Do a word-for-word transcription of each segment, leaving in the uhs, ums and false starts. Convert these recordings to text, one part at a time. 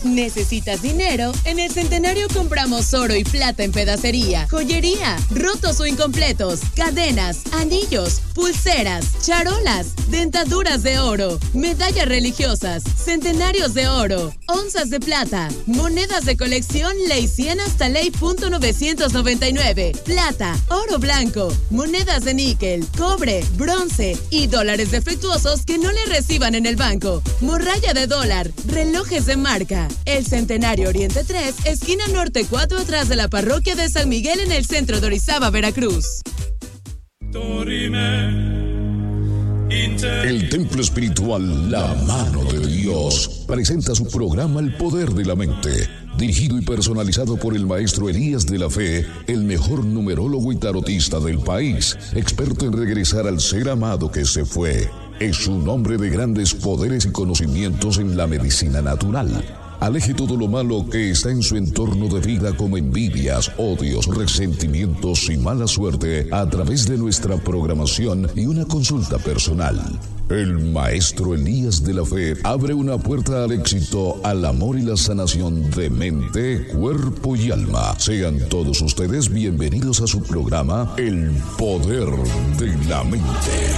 ¿Necesitas dinero? En el Centenario compramos oro y plata en pedacería, joyería, rotos o incompletos, cadenas, anillos, pulseras, charolas, dentaduras de oro, medallas religiosas, centenarios de oro, onzas de plata, monedas de colección Ley cien hasta Ley punto novecientos noventa y nueve, plata, oro blanco, monedas de níquel, cobre, bronce y dólares defectuosos que no le reciban en el banco, morralla de dólar, relojes de marca. El Centenario Oriente tres, esquina norte cuatro, atrás de la parroquia de San Miguel en el centro de Orizaba, Veracruz. El templo espiritual La Mano de Dios presenta su programa El Poder de la Mente, dirigido y personalizado por el maestro Elías de la Fe, el mejor numerólogo y tarotista del país, experto en regresar al ser amado que se fue. Es un hombre de grandes poderes y conocimientos en la medicina natural. Aleje todo lo malo que está en su entorno de vida, como envidias, odios, resentimientos y mala suerte, a través de nuestra programación y una consulta personal. El maestro Elías de la Fe abre una puerta al éxito, al amor y la sanación de mente, cuerpo y alma. Sean todos ustedes bienvenidos a su programa El Poder de la Mente.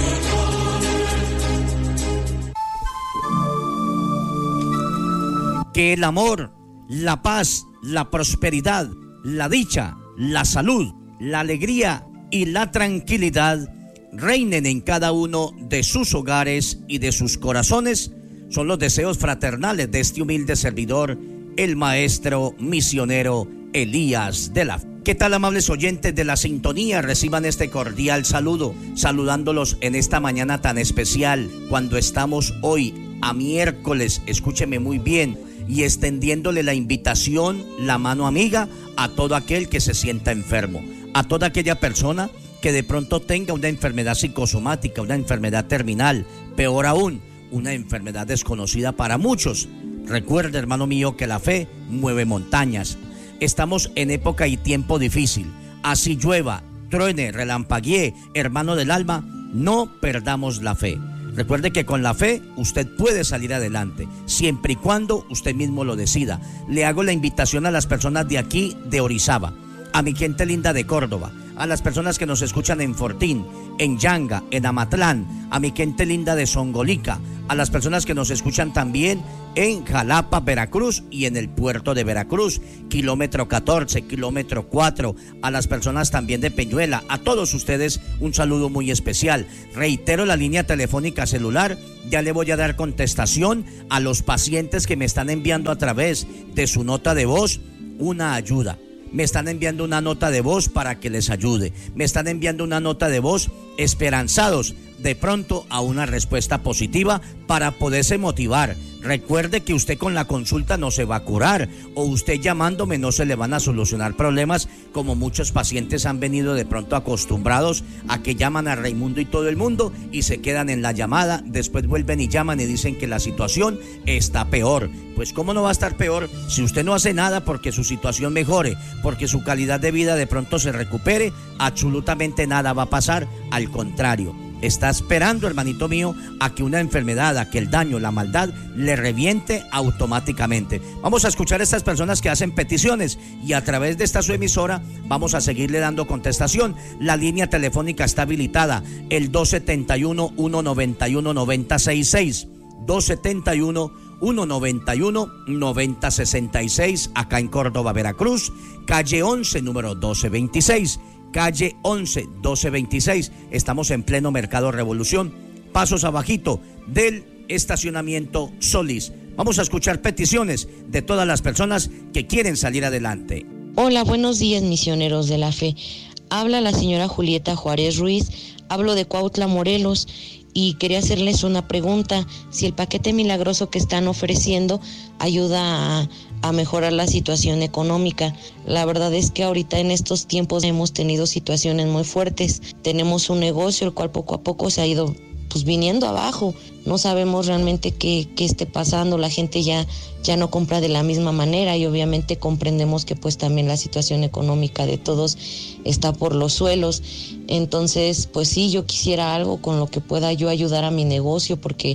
Que el amor, la paz, la prosperidad, la dicha, la salud, la alegría y la tranquilidad reinen en cada uno de sus hogares y de sus corazones, son los deseos fraternales de este humilde servidor, el maestro misionero Elías de la Fe. ¿Qué tal, amables oyentes de la sintonía? Reciban este cordial saludo, saludándolos en esta mañana tan especial, cuando estamos hoy a miércoles, escúcheme muy bien, y extendiéndole la invitación, la mano amiga, a todo aquel que se sienta enfermo, a toda aquella persona que de pronto tenga una enfermedad psicosomática, una enfermedad terminal, peor aún, una enfermedad desconocida para muchos. Recuerde, hermano mío, que la fe mueve montañas. Estamos en época y tiempo difícil. Así llueva, truene, relampaguee, hermano del alma, no perdamos la fe. Recuerde que con la fe usted puede salir adelante, siempre y cuando usted mismo lo decida. Le hago la invitación a las personas de aquí, de Orizaba, a mi gente linda de Córdoba, a las personas que nos escuchan en Fortín, en Yanga, en Amatlán, a mi gente linda de Songolica, a las personas que nos escuchan también en Jalapa, Veracruz, y en el puerto de Veracruz, kilómetro catorce, kilómetro cuatro, a las personas también de Peñuela, a todos ustedes un saludo muy especial. Reitero la línea telefónica celular, ya le voy a dar contestación a los pacientes que me están enviando a través de su nota de voz una ayuda. Me están enviando una nota de voz para que les ayude. Me están enviando una nota de voz esperanzados de pronto a una respuesta positiva para poderse motivar. Recuerde que usted con la consulta no se va a curar, o usted llamándome no se le van a solucionar problemas, como muchos pacientes han venido de pronto acostumbrados a que llaman a Raimundo y todo el mundo y se quedan en la llamada, después vuelven y llaman y dicen que la situación está peor. Pues cómo no va a estar peor si usted no hace nada porque su situación mejore, porque su calidad de vida de pronto se recupere. Absolutamente nada va a pasar, al contrario. Está esperando, hermanito mío, a que una enfermedad, a que el daño, la maldad le reviente automáticamente. Vamos a escuchar a estas personas que hacen peticiones y a través de esta su emisora vamos a seguirle dando contestación. La línea telefónica está habilitada, el dos setenta y uno, ciento noventa y uno, noventa sesenta y seis, dos setenta y uno, ciento noventa y uno, noventa sesenta y seis, acá en Córdoba, Veracruz, calle once, número doce veintiséis. Calle once, doce veintiséis, estamos en pleno Mercado Revolución, pasos abajito del estacionamiento Solís. Vamos a escuchar peticiones de todas las personas que quieren salir adelante. Hola, buenos días, misioneros de la fe. Habla la señora Julieta Juárez Ruiz, hablo de Cuautla, Morelos, y quería hacerles una pregunta. Si el paquete milagroso que están ofreciendo ayuda a, a mejorar la situación económica. La verdad es que ahorita en estos tiempos hemos tenido situaciones muy fuertes. Tenemos un negocio el cual poco a poco se ha ido pues viniendo abajo. No sabemos realmente qué, qué esté pasando. La gente ya, ya no compra de la misma manera y obviamente comprendemos que pues también la situación económica de todos está por los suelos. Entonces pues sí, yo quisiera algo con lo que pueda yo ayudar a mi negocio, porque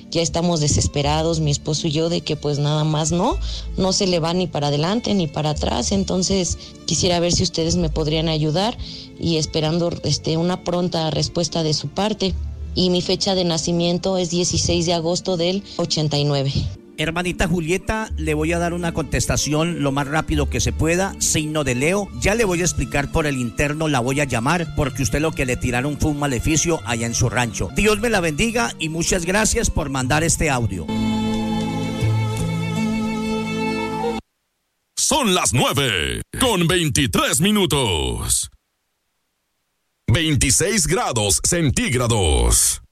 ya estamos desesperados, mi esposo y yo, de que pues nada más no, no se le va ni para adelante ni para atrás. Entonces quisiera ver si ustedes me podrían ayudar y esperando este, una pronta respuesta de su parte. Y mi fecha de nacimiento es dieciséis de agosto del ochenta y nueve. Hermanita Julieta, le voy a dar una contestación lo más rápido que se pueda, signo de Leo. Ya le voy a explicar por el interno, la voy a llamar porque usted lo que le tiraron fue un maleficio allá en su rancho. Dios me la bendiga y muchas gracias por mandar este audio. Son las nueve con veintitrés minutos. veintiséis grados centígrados.